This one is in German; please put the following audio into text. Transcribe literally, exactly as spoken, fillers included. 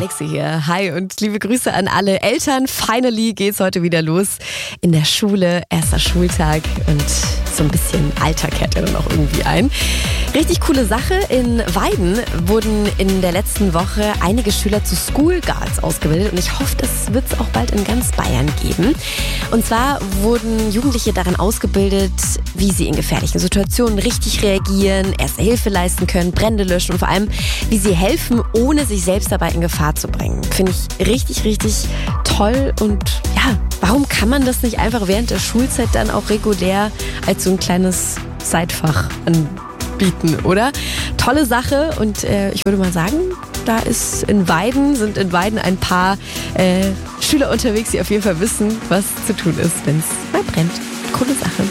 Alexi hier. Hi und liebe Grüße an alle Eltern. Finally geht's heute wieder los in der Schule. Erster Schultag und so ein bisschen Alltag kehrt ja dann auch irgendwie ein. Richtig coole Sache. In Weiden wurden in der letzten Woche einige Schüler zu School Guards ausgebildet und ich hoffe, das wird es auch bald in ganz Bayern geben. Und zwar wurden Jugendliche daran ausgebildet, wie sie in gefährlichen Situationen richtig reagieren, erste Hilfe leisten können, Brände löschen und vor allem, wie sie helfen, ohne sich selbst dabei in Gefahr zu bringen. Finde ich richtig, richtig toll und ja, warum kann man das nicht einfach während der Schulzeit dann auch regulär als so ein kleines Seitfach anbieten, oder? Tolle Sache und äh, ich würde mal sagen, da ist in Weiden, sind in Weiden ein paar äh, Schüler unterwegs, die auf jeden Fall wissen, was zu tun ist, wenn es mal brennt. Coole Sache.